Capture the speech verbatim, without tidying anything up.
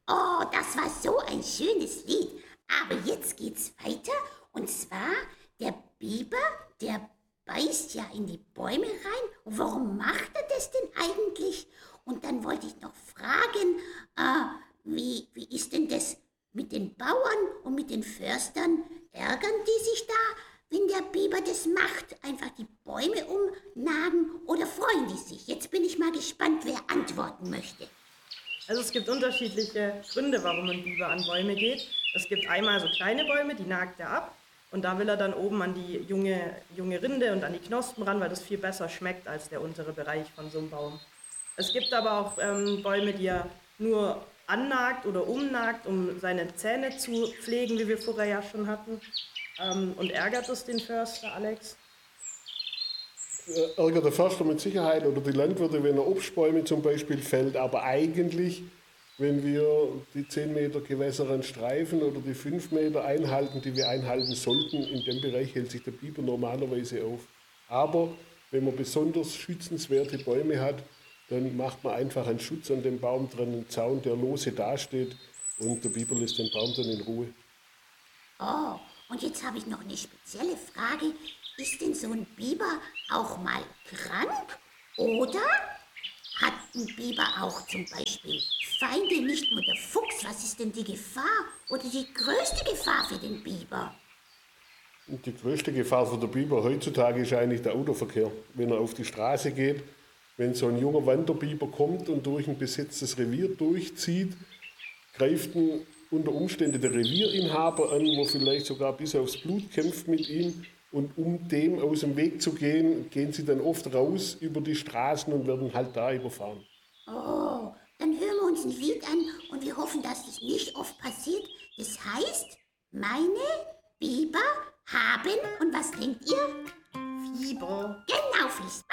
Oh, das war so ein schönes Lied. Aber jetzt geht's weiter. Und zwar, der Biber, der beißt ja in die Bäume rein. Und warum macht er das denn eigentlich? Und dann wollte ich noch fragen, äh, wie, wie ist denn das mit den Bauern und mit den Förstern? Ärgern die sich da, wenn der Biber das macht? Einfach die Bäume umnagen oder freuen die sich? Jetzt bin ich mal gespannt, wer antworten möchte. Also es gibt unterschiedliche Gründe, warum ein Biber an Bäume geht. Es gibt einmal so kleine Bäume, die nagt er ab. Und da will er dann oben an die junge, junge Rinde und an die Knospen ran, weil das viel besser schmeckt als der untere Bereich von so einem Baum. Es gibt aber auch ähm, Bäume, die er nur annagt oder umnagt, um seine Zähne zu pflegen, wie wir vorher ja schon hatten. Ähm, und ärgert es den Förster, Alex? Ärgert der Förster mit Sicherheit oder die Landwirte, wenn er Obstbäume zum Beispiel fällt. Aber eigentlich, wenn wir die zehn Meter gewässeren Streifen oder die fünf Meter einhalten, die wir einhalten sollten, in dem Bereich hält sich der Biber normalerweise auf. Aber wenn man besonders schützenswerte Bäume hat, dann macht man einfach einen Schutz an dem Baum dran, einen Zaun, der lose dasteht, und der Biber lässt den Baum dann in Ruhe. Oh, und jetzt habe ich noch eine spezielle Frage. Ist denn so ein Biber auch mal krank? Oder hat ein Biber auch zum Beispiel Feinde, nicht nur der Fuchs? Was ist denn die Gefahr oder die größte Gefahr für den Biber? Und die größte Gefahr für den Biber heutzutage ist eigentlich der Autoverkehr. Wenn er auf die Straße geht, wenn so ein junger Wanderbiber kommt und durch ein besetztes Revier durchzieht, greift ihn unter Umständen der Revierinhaber an, wo vielleicht sogar bis aufs Blut kämpft mit ihm. Und um dem aus dem Weg zu gehen, gehen sie dann oft raus über die Straßen und werden halt da überfahren. Oh, dann hören wir uns ein Lied an und wir hoffen, dass das nicht oft passiert. Das heißt, meine Biber haben, und was denkt ihr? Biber. Genau, Flies.